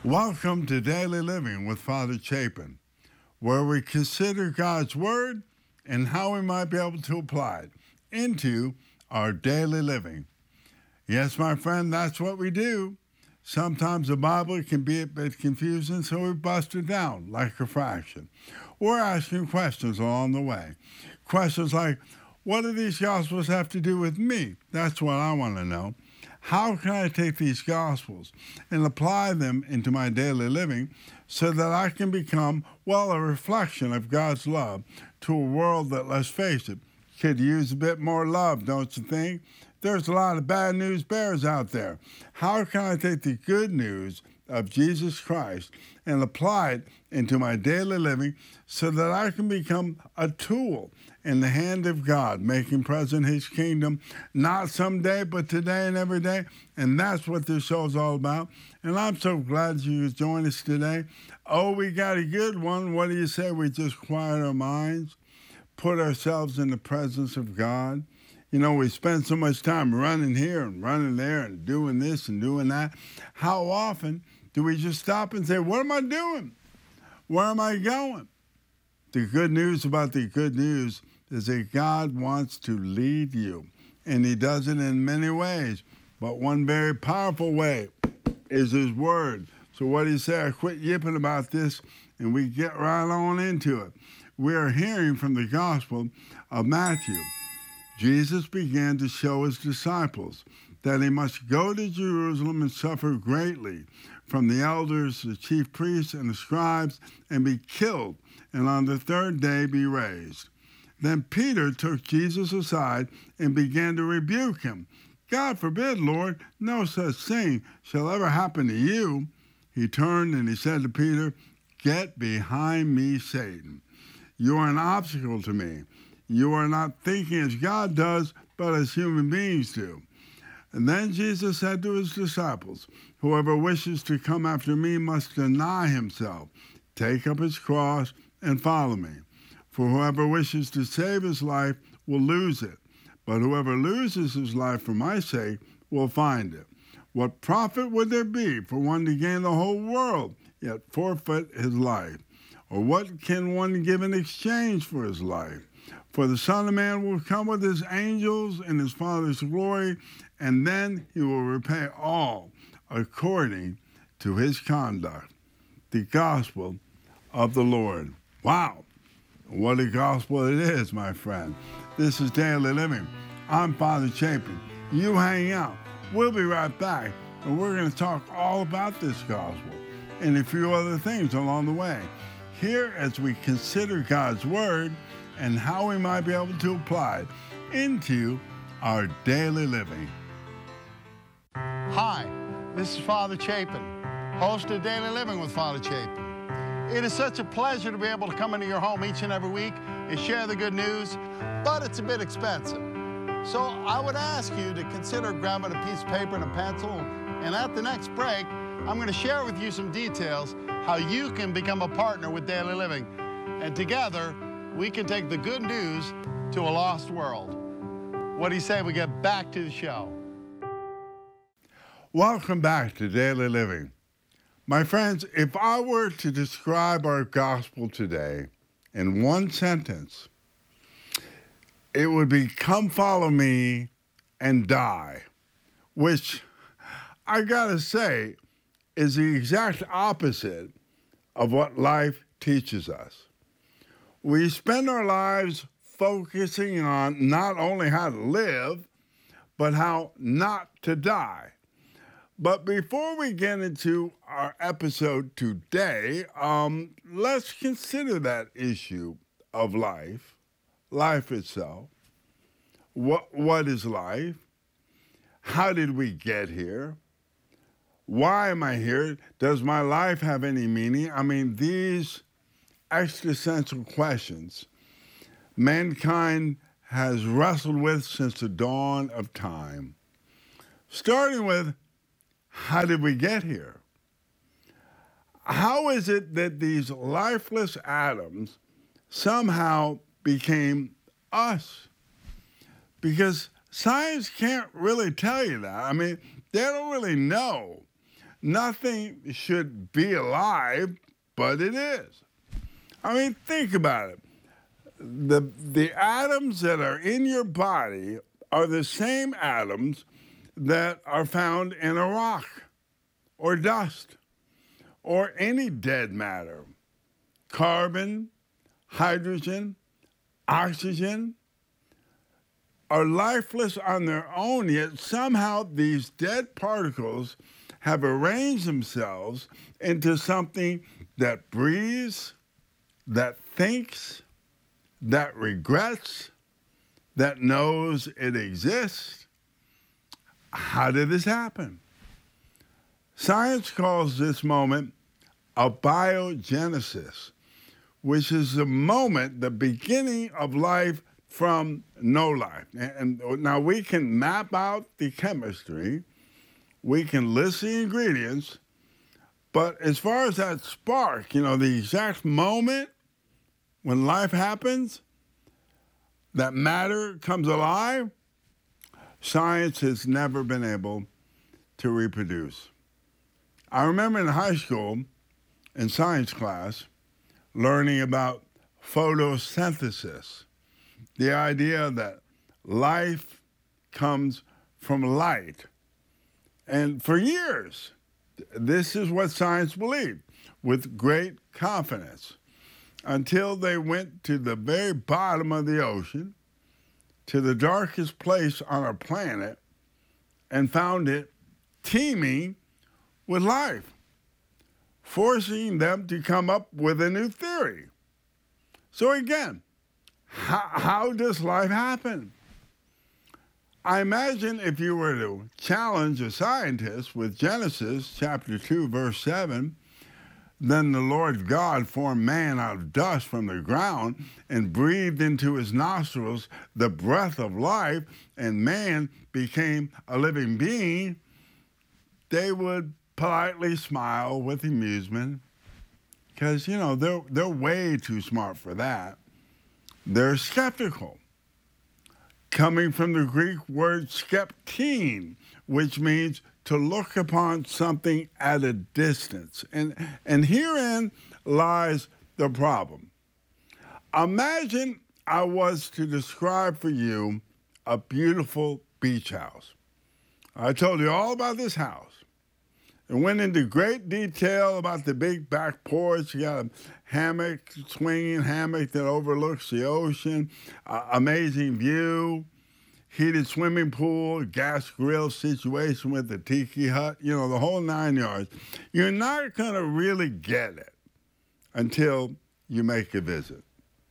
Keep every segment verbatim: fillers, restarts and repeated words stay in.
Welcome to Daily Living with Father Chapin, where we consider God's Word and how we might be able to apply it into our daily living. Yes, my friend, that's what we do. Sometimes the Bible can be a bit confusing, so we bust it down like a fraction. We're asking questions along the way. Questions like, what do these Gospels have to do with me? That's what I want to know. How can I take these Gospels and apply them into my daily living so that I can become, well, a reflection of God's love to a world that, let's face it, could use a bit more love, don't you think? There's a lot of bad news bears out there. How can I take the good news of Jesus Christ and apply it into my daily living so that I can become a tool in the hand of God, making present His kingdom, not someday, but today and every day. And that's what this show is all about. And I'm so glad you could join us today. Oh, we got a good one. What do you say we just quiet our minds, put ourselves in the presence of God? You know, we spend so much time running here and running there and doing this and doing that. How often do we just stop and say, what am I doing? Where am I going? The good news about the good news is that God wants to lead you, and He does it in many ways. But one very powerful way is His Word. So what do you say? I quit yipping about this, and we get right on into it. We are hearing from the Gospel of Matthew. Jesus began to show His disciples that He must go to Jerusalem and suffer greatly from the elders, the chief priests, and the scribes, and be killed, and on the third day be raised. Then Peter took Jesus aside and began to rebuke him. God forbid, Lord, no such thing shall ever happen to you. He turned and he said to Peter, get behind me, Satan. You are an obstacle to me. You are not thinking as God does, but as human beings do. And then Jesus said to His disciples, whoever wishes to come after me must deny himself, take up his cross, and follow me. For whoever wishes to save his life will lose it, but whoever loses his life for my sake will find it. What profit would there be for one to gain the whole world, yet forfeit his life? Or what can one give in exchange for his life? For the Son of Man will come with His angels in His Father's glory, and then He will repay all according to His conduct. The Gospel of the Lord. Wow, what a gospel it is, my friend. This is Daily Living. I'm Father Chapin. You hang out. We'll be right back, and we're going to talk all about this gospel and a few other things along the way. Here, as we consider God's Word and how we might be able to apply it into our daily living. Hi, this is Father Chapin, host of Daily Living with Father Chapin. It is such a pleasure to be able to come into your home each and every week and share the good news, but it's a bit expensive. So I would ask you to consider grabbing a piece of paper and a pencil, and at the next break, I'm going to share with you some details how you can become a partner with Daily Living. And together, we can take the good news to a lost world. What do you say we get back to the show? Welcome back to Daily Living. My friends, if I were to describe our gospel today in one sentence, it would be, come follow me and die, which I gotta say is the exact opposite of what life teaches us. We spend our lives focusing on not only how to live, but how not to die. But before we get into our episode today, um, let's consider that issue of life, life itself. What, what is life? How did we get here? Why am I here? Does my life have any meaning? I mean, these existential questions mankind has wrestled with since the dawn of time. Starting with, how did we get here? How is it that these lifeless atoms somehow became us? Because science can't really tell you that. I mean, they don't really know. Nothing should be alive, but it is. I mean, think about it. The, the atoms that are in your body are the same atoms that are found in a rock or dust or any dead matter. Carbon, hydrogen, oxygen are lifeless on their own, yet somehow these dead particles have arranged themselves into something that breathes, that thinks, that regrets, that knows it exists. How did this happen? Science calls this moment abiogenesis, which is the moment, the beginning of life from no life. And now we can map out the chemistry, we can list the ingredients, but as far as that spark, you know, the exact moment when life happens, that matter comes alive, science has never been able to reproduce. I remember in high school, in science class, learning about photosynthesis, the idea that life comes from light. And for years, this is what science believed with great confidence, until they went to the very bottom of the ocean, to the darkest place on our planet, and found it teeming with life, forcing them to come up with a new theory. So again, how, how does life happen? I imagine if you were to challenge a scientist with Genesis chapter two, verse seven, then the Lord God formed man out of dust from the ground and breathed into his nostrils the breath of life, and man became a living being, they would politely smile with amusement because, you know, they're, they're way too smart for that. They're skeptical, coming from the Greek word skeptein, which means to look upon something at a distance. And, and herein lies the problem. Imagine I was to describe for you a beautiful beach house. I told you all about this house and went into great detail about the big back porch. You got a hammock, swinging hammock that overlooks the ocean, uh, amazing view, heated swimming pool, gas grill situation with the tiki hut, you know, the whole nine yards. You're not going to really get it until you make a visit,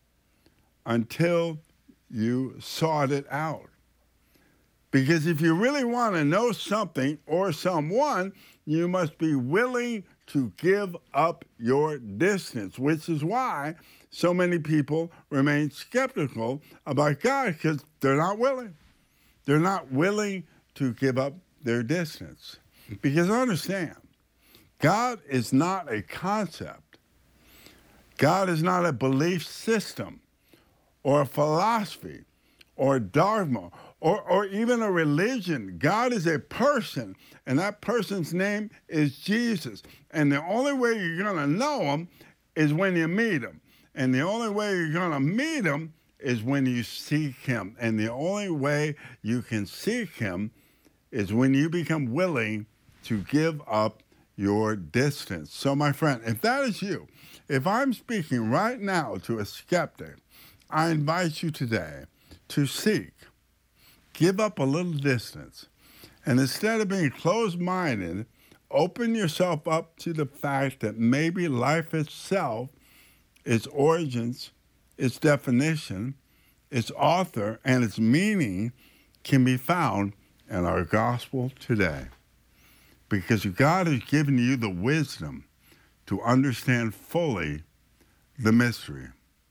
until you sort it out. Because if you really want to know something or someone, you must be willing to give up your distance, which is why so many people remain skeptical about God, because they're not willing. They're not willing to give up their distance. Because understand, God is not a concept. God is not a belief system or a philosophy or a dogma or, or even a religion. God is a person, and that person's name is Jesus. And the only way you're going to know him is when you meet him. And the only way you're going to meet him is when you seek him. And the only way you can seek him is when you become willing to give up your distance. So, my friend, if that is you, if I'm speaking right now to a skeptic, I invite you today to seek, give up a little distance, and instead of being closed-minded, open yourself up to the fact that maybe life itself, its origins, its definition, its author, and its meaning can be found in our gospel today. Because God has given you the wisdom to understand fully the mystery.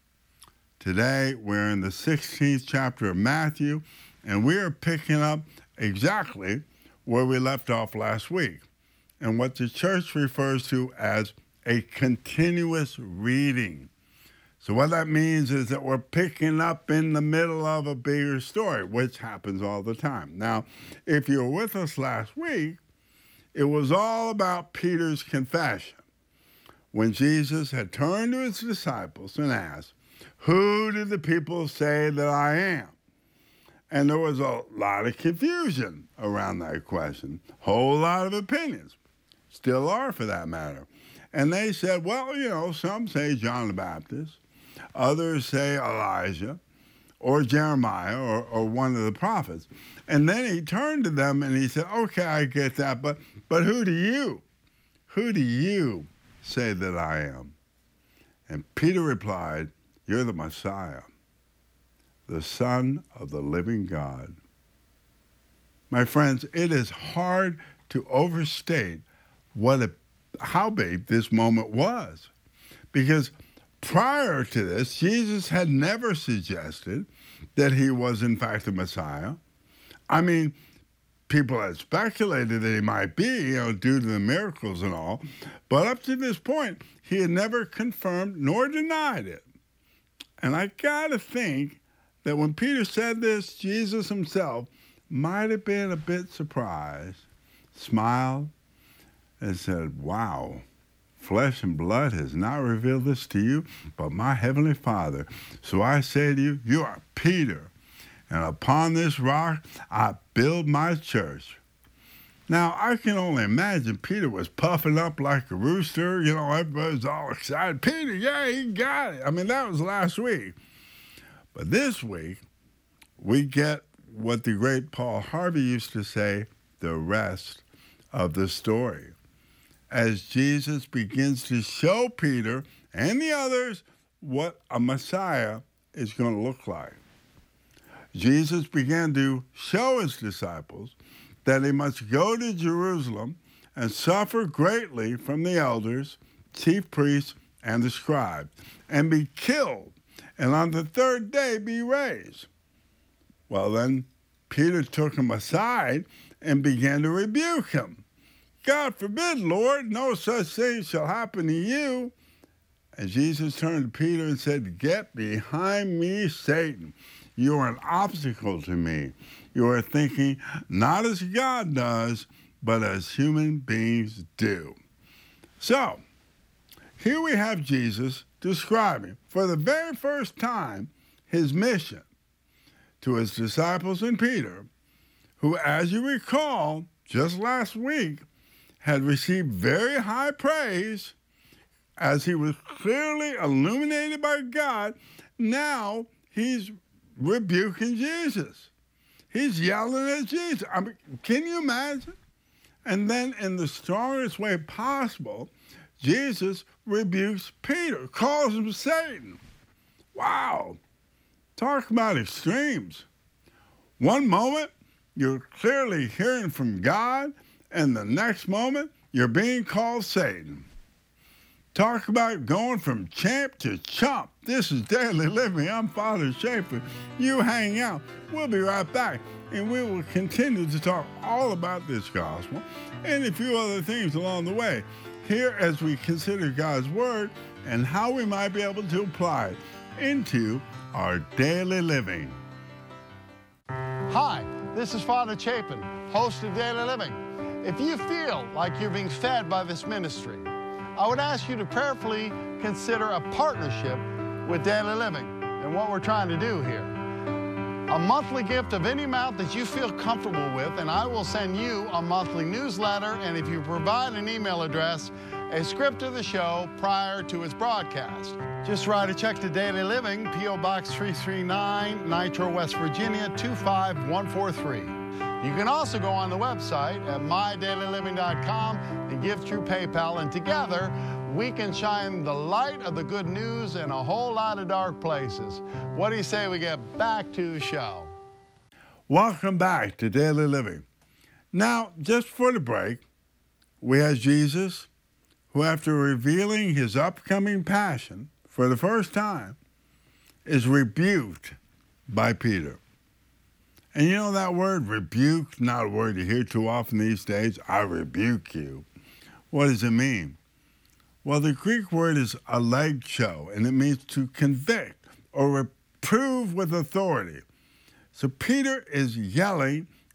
Today, we're in the sixteenth chapter of Matthew, and we are picking up exactly where we left off last week, and what the church refers to as a continuous reading. So what that means is that we're picking up in the middle of a bigger story, which happens all the time. Now, if you were with us last week, it was all about Peter's confession. When Jesus had turned to his disciples and asked, "Who do the people say that I am?" And there was a lot of confusion around that question, whole lot of opinions, still are for that matter. And they said, well, you know, some say John the Baptist, others say Elijah, or Jeremiah, or, or one of the prophets. And then he turned to them and he said, okay, I get that, but but who do you, who do you say that I am? And Peter replied, you're the Messiah, the Son of the living God. My friends, it is hard to overstate what a, how big this moment was. Because prior to this, Jesus had never suggested that he was in fact the Messiah. I mean, people had speculated that he might be, you know, due to the miracles and all. But up to this point, he had never confirmed nor denied it. And I gotta think that when Peter said this, Jesus himself might have been a bit surprised, smiled, and said, wow, flesh and blood has not revealed this to you, but my heavenly Father. So I say to you, you are Peter, and upon this rock I build my church. Now, I can only imagine Peter was puffing up like a rooster. You know, everybody's all excited. Peter, yeah, he got it. I mean, that was last week. But this week, we get what the great Paul Harvey used to say, the rest of the story. As Jesus begins to show Peter and the others what a Messiah is going to look like. Jesus began to show his disciples that he must go to Jerusalem and suffer greatly from the elders, chief priests, and the scribes, and be killed, and on the third day be raised. Well, then Peter took him aside and began to rebuke him. God forbid, Lord, no such thing shall happen to you. And Jesus turned to Peter and said, get behind me, Satan. You are an obstacle to me. You are thinking not as God does, but as human beings do. So, here we have Jesus describing, for the very first time, his mission to his disciples and Peter, who, as you recall, just last week, had received very high praise as he was clearly illuminated by God. Now he's rebuking Jesus. He's yelling at Jesus. I mean, can you imagine? And then in the strongest way possible, Jesus rebukes Peter, calls him Satan. Wow. Talk about extremes. One moment, you're clearly hearing from God, and the next moment, you're being called Satan. Talk about going from champ to chump. This is Daily Living. I'm Father Schaefer. You hang out. We'll be right back, and we will continue to talk all about this gospel and a few other things along the way here as we consider God's Word and how we might be able to apply it into our daily living. Hi, this is Father Chapin, host of Daily Living. If you feel like you're being fed by this ministry, I would ask you to prayerfully consider a partnership with Daily Living and what we're trying to do here. A monthly gift of any amount that you feel comfortable with, and I will send you a monthly newsletter, and if you provide an email address, a script of the show prior to its broadcast. Just write a check to Daily Living, P O Box three three nine, Nitro, West Virginia, two five one four three. You can also go on the website at my daily living dot com and give through PayPal, and together we can shine the light of the good news in a whole lot of dark places. What do you say we get back to the show? Welcome back to Daily Living. Now, just for the break, we had Jesus, who after revealing his upcoming passion for the first time, is rebuked by Peter. And you know that word, rebuke, not a word you hear too often these days. I rebuke you. What does it mean? Well, the Greek word is alegcho, and it means to convict or reprove with authority. So Peter is yelling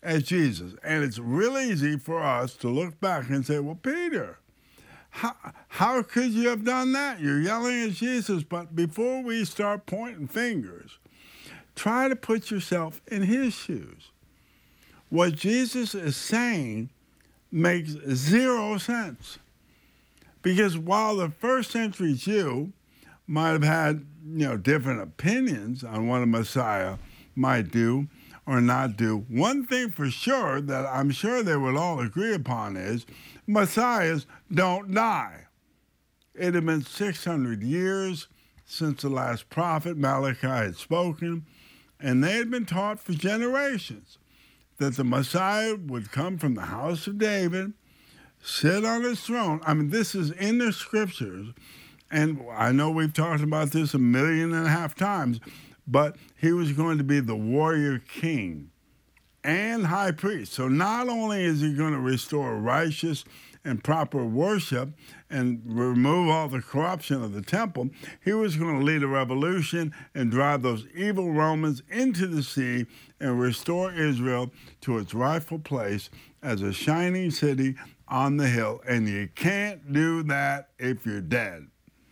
at Jesus. And it's real easy for us to look back and say, well, Peter, how, how could you have done that? You're yelling at Jesus. But before we start pointing fingers, try to put yourself in his shoes. What Jesus is saying makes zero sense. Because while the first century Jew might have had, you know, different opinions on what a Messiah might do or not do, one thing for sure that I'm sure they would all agree upon is Messiahs don't die. It had been six hundred years since the last prophet Malachi had spoken, and they had been taught for generations that the Messiah would come from the house of David, sit on his throne. I mean, this is in the scriptures, and I know we've talked about this a million and a half times, but he was going to be the warrior king and high priest. So not only is he going to restore righteous and proper worship and remove all the corruption of the temple, he was going to lead a revolution and drive those evil Romans into the sea and restore Israel to its rightful place as a shining city on the hill. And you can't do that if you're dead.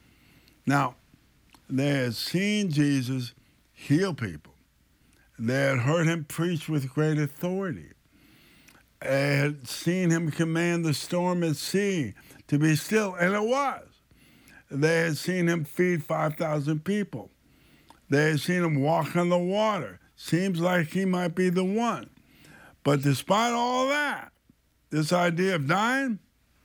Now, they had seen Jesus heal people. They had heard him preach with great authority. They had seen him command the storm at sea to be still, and it was. They had seen him feed five thousand people. They had seen him walk on the water. Seems like he might be the one. But despite all that, this idea of dying,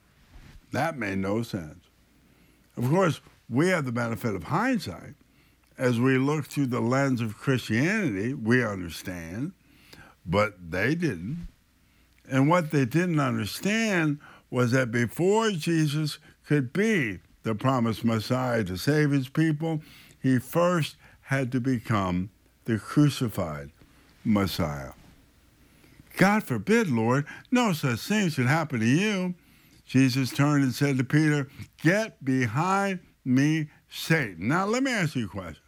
that made no sense. Of course, we have the benefit of hindsight. As we look through the lens of Christianity, we understand, but they didn't. And what they didn't understand was that before Jesus could be the promised Messiah to save his people, he first had to become the crucified Messiah. God forbid, Lord, no such thing should happen to you. Jesus turned and said to Peter, "Get behind me, Satan." Now, let me ask you a question.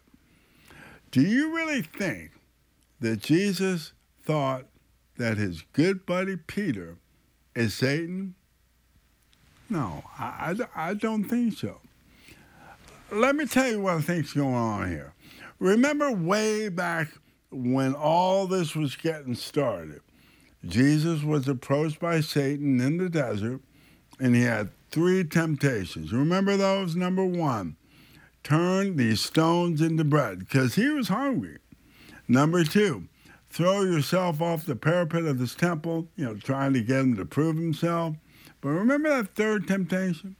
Do you really think that Jesus thought that his good buddy Peter is Satan? No, I, I, I don't think so. Let me tell you what I think's going on here. Remember way back when all this was getting started, Jesus was approached by Satan in the desert, and he had three temptations. Remember those? Number one, turn these stones into bread, because he was hungry. Number two, throw yourself off the parapet of this temple, you know, trying to get him to prove himself. But remember that third temptation?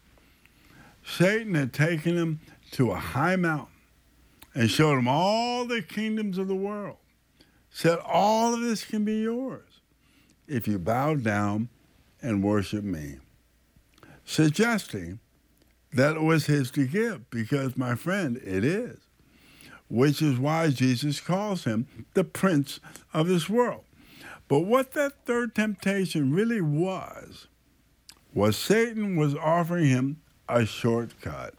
Satan had taken him to a high mountain and showed him all the kingdoms of the world. Said, all of this can be yours if you bow down and worship me. Suggesting that it was his to give, because, my friend, it is. Which is why Jesus calls him the prince of this world. But what that third temptation really was, was Satan was offering him a shortcut.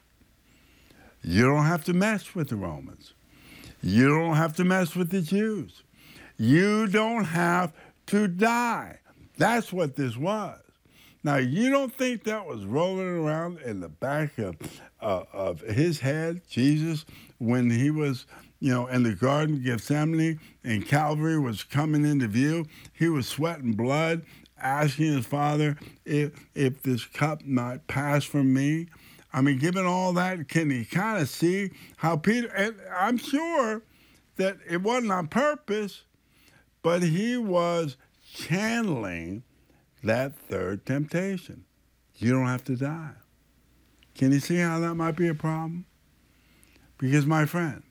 You don't have to mess with the Romans. You don't have to mess with the Jews. You don't have to die. That's what this was. Now, you don't think that was rolling around in the back of uh, of his head, Jesus, when he was, you know, in the Garden of Gethsemane and Calvary was coming into view? He was sweating blood, asking his Father if, if this cup might pass from me. I mean, given all that, can he kind of see how Peter, and I'm sure that it wasn't on purpose, but he was channeling that third temptation. You don't have to die. Can you see how that might be a problem? Because, my friend,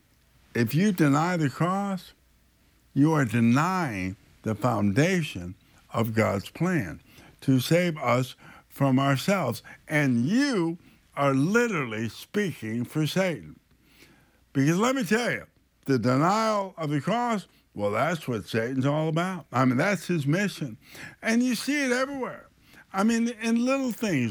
if you deny the cross, you are denying the foundation of God's plan to save us from ourselves. And you are literally speaking for Satan. Because let me tell you, the denial of the cross, well, that's what Satan's all about. I mean, that's his mission. And you see it everywhere. I mean, in little things